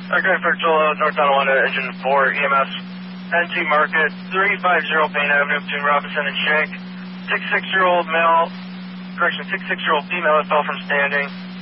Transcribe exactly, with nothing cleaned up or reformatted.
Okay, Virtual North Tonawanda, Engine four, E M S, N T Market, three fifty Payne Avenue between Robinson and Shank. six six-year-old male, correction, six six-year-old female that fell from standing.